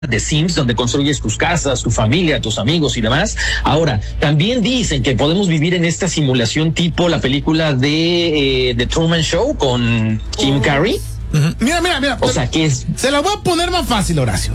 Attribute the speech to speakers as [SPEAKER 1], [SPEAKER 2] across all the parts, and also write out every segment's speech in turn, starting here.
[SPEAKER 1] de Sims, donde construyes tus casas, tu familia, tus amigos y demás. Ahora, también dicen que podemos vivir en esta simulación tipo la película de The Truman Show con Jim Carrey.
[SPEAKER 2] Mira.
[SPEAKER 1] O sea, que es...
[SPEAKER 2] Se la voy a poner más fácil, Horacio.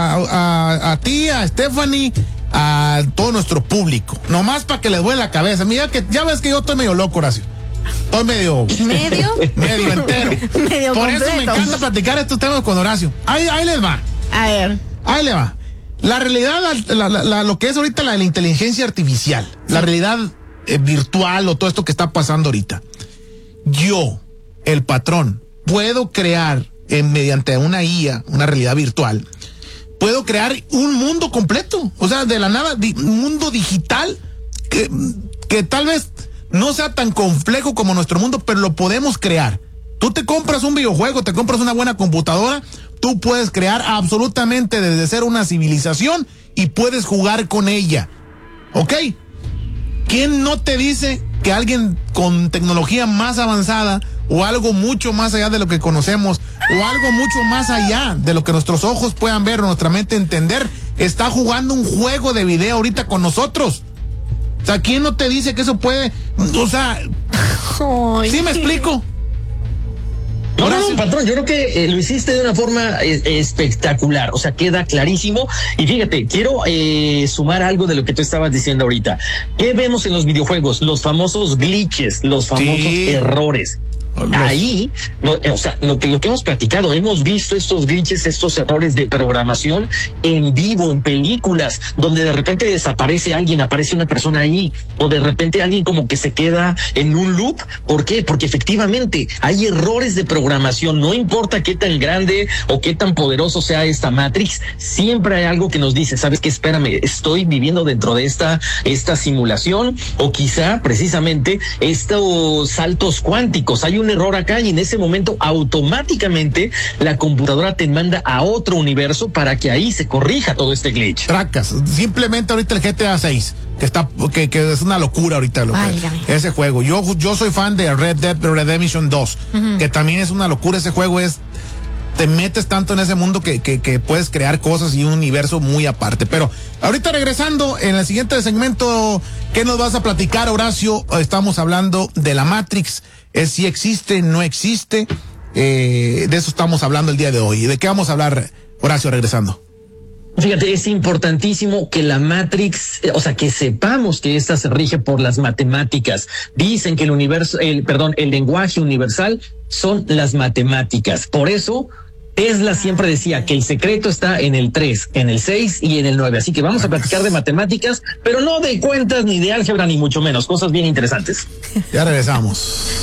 [SPEAKER 2] A ti, a Stephanie, a todo nuestro público. Nomás para que les vuele la cabeza. Mira que ya ves que yo estoy medio loco, Horacio. Estoy medio entero.
[SPEAKER 3] Medio
[SPEAKER 2] Por
[SPEAKER 3] completo.
[SPEAKER 2] eso me encanta platicar estos temas con Horacio. Ahí les va.
[SPEAKER 3] A ver.
[SPEAKER 2] Ahí le va. La realidad, lo que es ahorita la inteligencia artificial, la realidad virtual o todo esto que está pasando ahorita. Yo, el patrón, puedo crear mediante una IA, una realidad virtual, puedo crear un mundo completo. O sea, de la nada, un mundo digital que tal vez no sea tan complejo como nuestro mundo, pero lo podemos crear. Tú te compras un videojuego, te compras una buena computadora, tú puedes crear absolutamente desde cero una civilización y puedes jugar con ella. ¿Ok? ¿Quién no te dice que alguien con tecnología más avanzada o algo mucho más allá de lo que conocemos o algo mucho más allá de lo que nuestros ojos puedan ver o nuestra mente entender está jugando un juego de video ahorita con nosotros? O sea, ¿quién no te dice que eso puede? O sea, ¿sí me explico?
[SPEAKER 1] No, patrón, yo creo que lo hiciste de una forma espectacular, o sea, queda clarísimo. Y fíjate, quiero sumar algo de lo que tú estabas diciendo ahorita. ¿Qué vemos en los videojuegos? Los famosos glitches, los famosos errores. Ahí, o sea, lo que hemos platicado, hemos visto estos glitches, estos errores de programación en vivo, en películas, donde de repente desaparece alguien, aparece una persona ahí, o de repente alguien como que se queda en un loop. ¿Por qué? Porque efectivamente hay errores de programación, no importa qué tan grande o qué tan poderoso sea esta Matrix, siempre hay algo que nos dice, ¿sabes qué? Espérame, estoy viviendo dentro de esta simulación, o quizá precisamente estos saltos cuánticos. Hay un error acá y en ese momento automáticamente la computadora te manda a otro universo para que ahí se corrija todo este glitch.
[SPEAKER 2] Tracas, simplemente ahorita el GTA 6 que es una locura ahorita ese juego. Yo soy fan de Red Dead Redemption 2, que también es una locura. Ese juego te metes tanto en ese mundo que puedes crear cosas y un universo muy aparte. Pero ahorita regresando en el siguiente segmento, ¿qué nos vas a platicar, Horacio? Estamos hablando de la Matrix, si existe, no existe, de eso estamos hablando el día de hoy. ¿De qué vamos a hablar, Horacio, regresando?
[SPEAKER 1] Fíjate, es importantísimo que la Matrix, o sea, que sepamos que esta se rige por las matemáticas. Dicen que el lenguaje universal son las matemáticas. Por eso, Tesla siempre decía que el secreto está en el 3, en el 6 y en el 9. Así que vamos a platicar de matemáticas, pero no de cuentas, ni de álgebra, ni mucho menos. Cosas bien interesantes.
[SPEAKER 2] Ya regresamos.